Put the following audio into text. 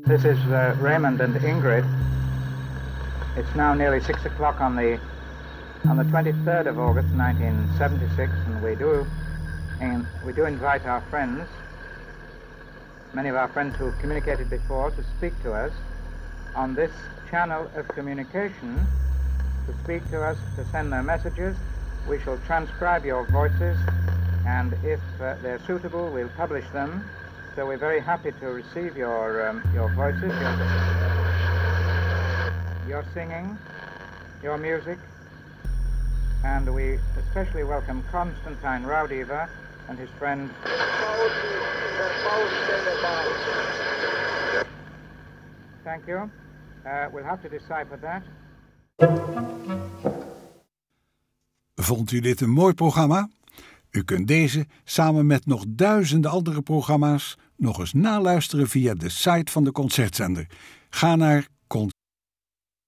This is Raymond and Ingrid. It's now nearly 6 o'clock on the 23rd of August 1976, and we do invite our friends, many of our friends who have communicated before, to speak to us on this channel of communication, to speak to us, to send their messages. We shall transcribe your voices, and if they're suitable, we'll publish them. So we're very happy to receive your voices, your singing, your music, and we especially welcome Constantine Raudive and his friend. Thank you. We'll have to decipher that. Vond u dit een mooi programma? U kunt deze, samen met nog duizenden andere programma's, nog eens naluisteren via de site van de Concertzender. Ga naar